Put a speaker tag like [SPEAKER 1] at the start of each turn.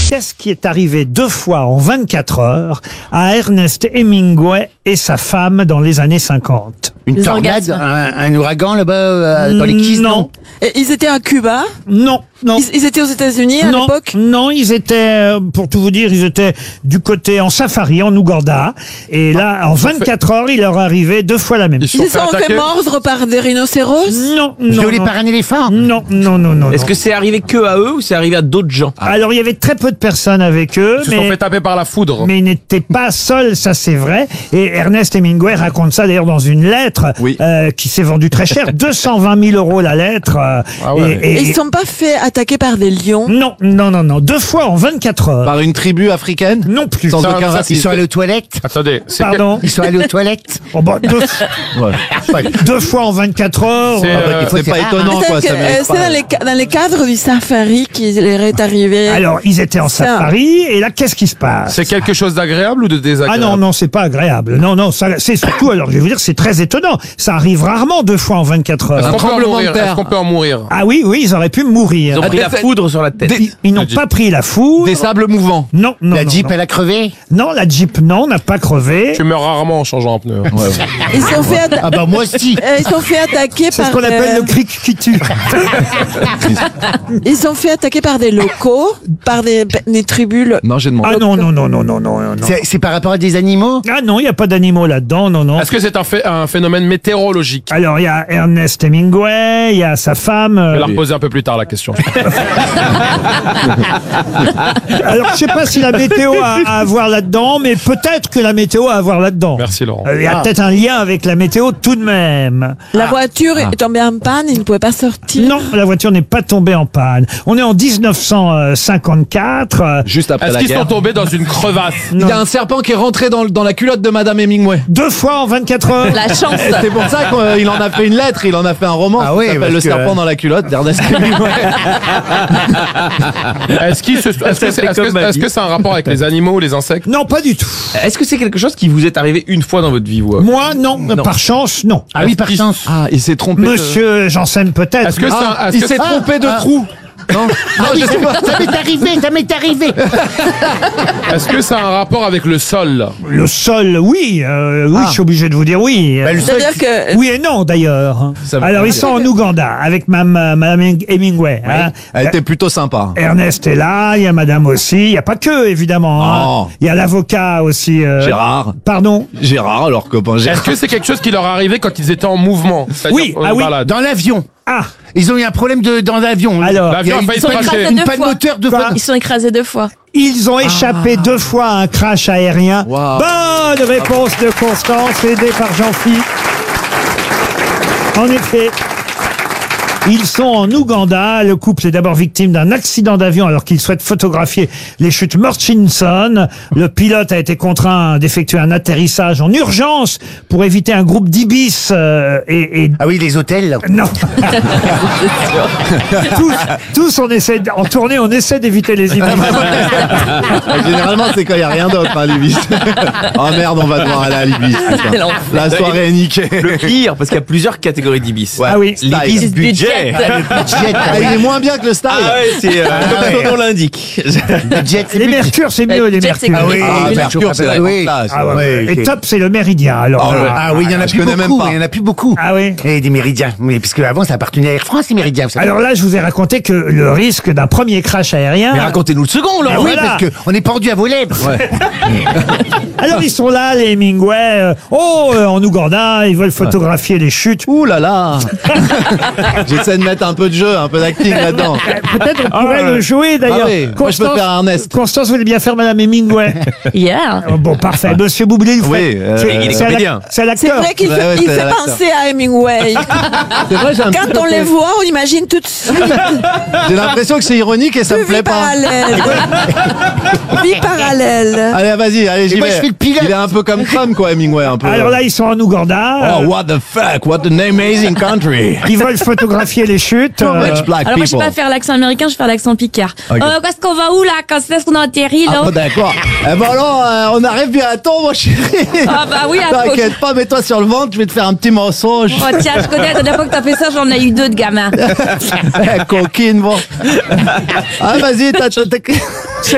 [SPEAKER 1] Qu'est-ce qui est arrivé 2 fois en 24 heures à Ernest Hemingway et sa femme dans les années 50?
[SPEAKER 2] Une
[SPEAKER 3] Les
[SPEAKER 2] tornade,
[SPEAKER 3] orgasmes.
[SPEAKER 2] un ouragan là-bas dans les Keys,
[SPEAKER 1] Non,
[SPEAKER 3] Et ils étaient à Cuba.
[SPEAKER 1] non, non.
[SPEAKER 3] Ils étaient aux États-Unis à
[SPEAKER 1] Non,
[SPEAKER 3] l'époque.
[SPEAKER 1] non, ils étaient, pour tout vous dire, ils étaient du côté en safari, en Ouganda. Et là, en 24 heures, il leur arrivait 2 fois la même
[SPEAKER 4] Ils
[SPEAKER 1] chose.
[SPEAKER 3] Ils se sont fait mordre par des rhinocéros.
[SPEAKER 1] Non, non,
[SPEAKER 2] Violé
[SPEAKER 1] non,
[SPEAKER 2] par un éléphant.
[SPEAKER 1] non, non, non, non.
[SPEAKER 5] Est-ce
[SPEAKER 1] non.
[SPEAKER 5] que c'est arrivé que à eux ou c'est arrivé à d'autres gens?
[SPEAKER 1] Alors, il y avait très peu de personnes avec eux,
[SPEAKER 4] Ils se sont fait taper par la foudre.
[SPEAKER 1] mais ils n'étaient pas seuls, ça c'est vrai. Et Ernest Hemingway raconte ça d'ailleurs dans une lettre
[SPEAKER 5] Oui.
[SPEAKER 1] qui s'est vendue très cher, 220 000 € la lettre.
[SPEAKER 4] Ah ouais.
[SPEAKER 3] Et ils ne sont pas fait attaquer par des lions.
[SPEAKER 1] Non, non, non, non. 2 fois en 24 heures.
[SPEAKER 6] Par une tribu africaine?
[SPEAKER 1] Non plus.
[SPEAKER 6] Sans
[SPEAKER 4] Ça,
[SPEAKER 6] aucun
[SPEAKER 4] ça,
[SPEAKER 6] racisme.
[SPEAKER 2] Ils sont allés aux toilettes.
[SPEAKER 4] Attendez, c'est
[SPEAKER 1] Pardon.
[SPEAKER 2] Ils sont allés aux toilettes.
[SPEAKER 1] Oh, bah,
[SPEAKER 6] Ouais.
[SPEAKER 1] 2 fois en 24 heures.
[SPEAKER 4] C'est,
[SPEAKER 1] euh,
[SPEAKER 6] C'est pas
[SPEAKER 2] rare,
[SPEAKER 6] étonnant, quoi.
[SPEAKER 3] C'est
[SPEAKER 6] Ça mérite
[SPEAKER 3] c'est
[SPEAKER 6] pas.
[SPEAKER 3] dans les cadres du safari qu'il leur est arrivé.
[SPEAKER 1] Alors, ils étaient en
[SPEAKER 3] Ça.
[SPEAKER 1] safari, et là, qu'est-ce qui se passe?
[SPEAKER 4] c'est quelque chose d'agréable ou de
[SPEAKER 1] Ah
[SPEAKER 4] désagréable?
[SPEAKER 1] non, non, c'est pas agréable. Non, non, ça, c'est surtout, alors je vais vous dire, c'est très étonnant. Ça arrive rarement 2 fois en 24 heures.
[SPEAKER 4] Est-ce qu'on peut en
[SPEAKER 6] tremblement de
[SPEAKER 4] mourir?
[SPEAKER 6] terre.
[SPEAKER 4] Est-ce qu'on peut en mourir?
[SPEAKER 1] Ah oui, oui, ils auraient pu mourir.
[SPEAKER 5] Ils ont pris la foudre sur la tête.
[SPEAKER 1] Ils n'ont pas pris la foudre.
[SPEAKER 6] Des sables mouvants.
[SPEAKER 1] Non, non,
[SPEAKER 2] La
[SPEAKER 1] non,
[SPEAKER 2] Jeep,
[SPEAKER 1] non.
[SPEAKER 2] elle a crevé.
[SPEAKER 1] Non, la Jeep, non, n'a pas crevé.
[SPEAKER 4] Tu meurs rarement en changeant un pneu.
[SPEAKER 3] Ils se sont fait,
[SPEAKER 2] Ah bah moi aussi.
[SPEAKER 3] ils sont fait attaquer
[SPEAKER 1] C'est
[SPEAKER 3] par.
[SPEAKER 1] ce qu'on appelle le cric qui tue.
[SPEAKER 3] Ils sont fait attaquer par des locaux, par des tribus.
[SPEAKER 6] Non, j'ai demandé.
[SPEAKER 1] Ah non, non, non, non, non, non, non.
[SPEAKER 2] C'est par rapport à des animaux.
[SPEAKER 1] Ah non, il n'y a pas d'animaux là-dedans, non, non.
[SPEAKER 4] Est-ce que c'est un phénomène météorologique?
[SPEAKER 1] Alors, il y a Ernest Hemingway, il y a sa femme.
[SPEAKER 4] Je vais la reposer un peu plus tard, la question.
[SPEAKER 1] Alors, je sais pas si la météo a à voir là-dedans, mais peut-être que la météo a à voir là-dedans.
[SPEAKER 4] Merci, Laurent.
[SPEAKER 1] Il y a peut-être un lien avec la météo tout de même.
[SPEAKER 3] La voiture est tombée en panne, ils ne pouvaient pas sortir.
[SPEAKER 1] Non, la voiture n'est pas tombée en panne. On est en 1954.
[SPEAKER 6] Juste après
[SPEAKER 4] Est-ce
[SPEAKER 6] la
[SPEAKER 4] qu'ils sont
[SPEAKER 6] guerre.
[SPEAKER 4] tombés dans une crevasse?
[SPEAKER 6] Il y a un serpent qui est rentré dans la culotte de Madame Hemingway.
[SPEAKER 1] 2 fois en 24 heures.
[SPEAKER 7] La chance.
[SPEAKER 6] C'est pour ça qu'il en a fait une lettre, il en a fait un roman.
[SPEAKER 2] Ah
[SPEAKER 6] Ça
[SPEAKER 2] oui,
[SPEAKER 6] s'appelle
[SPEAKER 2] parce
[SPEAKER 6] Le
[SPEAKER 2] que-
[SPEAKER 6] serpent dans la culotte d'Ernest Hemingway.
[SPEAKER 4] Est-ce que c'est un rapport avec les animaux ou les insectes?
[SPEAKER 1] Non, pas du tout.
[SPEAKER 5] Est-ce que c'est quelque chose qui vous est arrivé une fois dans votre vie, vous?
[SPEAKER 1] Moi, non. Par chance, non.
[SPEAKER 2] Ah oui, par chance.
[SPEAKER 6] Ah, il s'est trompé.
[SPEAKER 1] Monsieur Janssen, peut-être.
[SPEAKER 4] Est-ce que
[SPEAKER 6] Ah,
[SPEAKER 4] est-ce
[SPEAKER 6] il
[SPEAKER 4] que-
[SPEAKER 6] s'est trompé de trou. Non,
[SPEAKER 2] Ah oui, ça m'est arrivé, ça m'est arrivé.
[SPEAKER 4] est-ce que ça a un rapport avec le sol?
[SPEAKER 1] Le sol, oui. Oui, je suis obligé de vous dire oui.
[SPEAKER 2] Bah, le sol,
[SPEAKER 3] C'est-à-dire que.
[SPEAKER 1] Oui et non, d'ailleurs.
[SPEAKER 6] Ça veut
[SPEAKER 1] Alors,
[SPEAKER 6] pas
[SPEAKER 1] ils
[SPEAKER 6] dire.
[SPEAKER 1] sont en Ouganda avec Madame Hemingway. Hein.
[SPEAKER 6] Elle était plutôt sympa.
[SPEAKER 1] Ernest est là, il y a Madame aussi. Il n'y a pas que, évidemment. Hein.
[SPEAKER 6] Oh.
[SPEAKER 1] Il y a l'avocat aussi.
[SPEAKER 6] Gérard.
[SPEAKER 1] Pardon.
[SPEAKER 6] Gérard, leur copain
[SPEAKER 4] Est-ce
[SPEAKER 6] Gérard.
[SPEAKER 4] que c'est quelque chose qui leur est arrivé quand ils étaient en mouvement? C'est-à-dire
[SPEAKER 1] Oui,
[SPEAKER 4] en
[SPEAKER 1] ah oui.
[SPEAKER 4] balade?
[SPEAKER 2] dans l'avion.
[SPEAKER 1] Ah,
[SPEAKER 2] Ils ont eu un problème dans l'avion.
[SPEAKER 1] alors,
[SPEAKER 4] L'avion a failli se
[SPEAKER 7] Ils sont
[SPEAKER 4] cracher.
[SPEAKER 7] écrasés
[SPEAKER 2] Une
[SPEAKER 7] deux
[SPEAKER 2] panne
[SPEAKER 7] fois.
[SPEAKER 2] moteur de fois.
[SPEAKER 7] Ils sont écrasés 2 fois.
[SPEAKER 1] ils ont échappé 2 fois à un crash aérien.
[SPEAKER 6] Wow.
[SPEAKER 1] Bonne réponse de Constance, aidée par Jean-Philippe. En effet. Ils sont en Ouganda. Le couple est d'abord victime d'un accident d'avion alors qu'il souhaite photographier les chutes Murchison. Le pilote a été contraint d'effectuer un atterrissage en urgence pour éviter un groupe d'ibis et
[SPEAKER 2] Ah oui, les hôtels. Là.
[SPEAKER 1] non. tous on essaie en tournée, on essaie d'éviter les ibis.
[SPEAKER 6] Généralement, c'est quand il n'y a rien d'autre à l'Ibis. Oh merde, on va devoir aller à l'Ibis.
[SPEAKER 7] C'est l'enfer.
[SPEAKER 6] La soirée est niquée.
[SPEAKER 5] Le pire, parce qu'il y a plusieurs catégories d'ibis.
[SPEAKER 1] Ah oui.
[SPEAKER 5] L'ibis budget.
[SPEAKER 6] Ah, il est moins bien que le style.
[SPEAKER 5] Ah ouais, c'est comme son nom l'indique.
[SPEAKER 2] Jet, c'est
[SPEAKER 1] Les
[SPEAKER 2] plus-
[SPEAKER 1] mercures, c'est mieux, les
[SPEAKER 7] Jet, c'est
[SPEAKER 1] mercures.
[SPEAKER 2] Ah oui,
[SPEAKER 6] Ah,
[SPEAKER 2] les
[SPEAKER 6] Mercure, c'est la
[SPEAKER 2] oui.
[SPEAKER 6] grande classe.
[SPEAKER 1] Ah ouais, ouais.
[SPEAKER 2] Ouais,
[SPEAKER 1] Et
[SPEAKER 2] ok.
[SPEAKER 1] top, c'est le méridien. Alors,
[SPEAKER 2] Ah oui, il y en a
[SPEAKER 6] je
[SPEAKER 2] plus
[SPEAKER 6] connais même
[SPEAKER 2] beaucoup.
[SPEAKER 6] pas.
[SPEAKER 2] Il y en a plus beaucoup.
[SPEAKER 1] ah oui.
[SPEAKER 2] Et des méridiens. Mais parce qu'avant, ça appartenait à Air France, les méridiens. Vous savez.
[SPEAKER 1] Alors là, je vous ai raconté que le risque d'un premier crash aérien.
[SPEAKER 5] Mais racontez-nous le second,
[SPEAKER 2] Ah
[SPEAKER 5] Laurent.
[SPEAKER 2] oui,
[SPEAKER 1] voilà.
[SPEAKER 2] parce qu'on est pendu à vos lèvres.
[SPEAKER 1] Alors ils sont là, les Hemingway. En Ouganda, ils veulent photographier les chutes.
[SPEAKER 6] Ouh là là. J'essaie de mettre un peu de jeu, un peu d'acting là-dedans.
[SPEAKER 1] Peut-être on pourrait le jouer d'ailleurs.
[SPEAKER 6] Ah oui, moi, je peux faire Ernest.
[SPEAKER 1] Constance voulait bien faire Madame Hemingway.
[SPEAKER 7] Yeah.
[SPEAKER 1] Bon, parfait. Monsieur Boublil, vous
[SPEAKER 6] Oui,
[SPEAKER 1] faites-
[SPEAKER 5] il est
[SPEAKER 1] c'est
[SPEAKER 5] comédien.
[SPEAKER 1] C'est
[SPEAKER 3] C'est
[SPEAKER 1] l'acteur.
[SPEAKER 3] vrai qu'il
[SPEAKER 6] Ouais,
[SPEAKER 3] fait,
[SPEAKER 6] ouais,
[SPEAKER 3] il
[SPEAKER 6] c'est
[SPEAKER 3] fait
[SPEAKER 6] l'acteur.
[SPEAKER 3] penser à Hemingway.
[SPEAKER 6] C'est vrai, j'ai un petit
[SPEAKER 3] Quand on
[SPEAKER 6] côté-
[SPEAKER 3] les voit, on imagine tout de suite.
[SPEAKER 6] J'ai l'impression que c'est ironique et ça me
[SPEAKER 3] Vie
[SPEAKER 6] plaît pas.
[SPEAKER 3] parallèle. Vie parallèle.
[SPEAKER 6] Allez, vas-y, allez, j'y
[SPEAKER 2] moi,
[SPEAKER 6] vais.
[SPEAKER 2] je fais le pilote.
[SPEAKER 6] Il est un peu comme Trump, quoi, Hemingway, un peu.
[SPEAKER 1] Alors là, ils sont en Ouganda.
[SPEAKER 6] Oh, what the fuck, what an amazing country.
[SPEAKER 1] Ils veulent photographier les chutes.
[SPEAKER 6] Rich black
[SPEAKER 7] Alors moi je sais
[SPEAKER 6] people.
[SPEAKER 7] pas faire l'accent américain, je vais faire l'accent picard.
[SPEAKER 6] Ok.
[SPEAKER 7] Qu'est-ce qu'on va où là? Quand est-ce qu'on atterrit là?
[SPEAKER 6] Ah, d'accord. Eh ben alors, on arrive bientôt, mon chéri.
[SPEAKER 7] Ah bah oui, à
[SPEAKER 6] T'inquiète pas, mets-toi sur le ventre, je vais te faire un petit mensonge.
[SPEAKER 7] Oh tiens, je connais, la dernière fois que t'as fait ça, j'en ai eu 2 de gamins.
[SPEAKER 6] Coquine, bon. Ah, vas-y, t'as...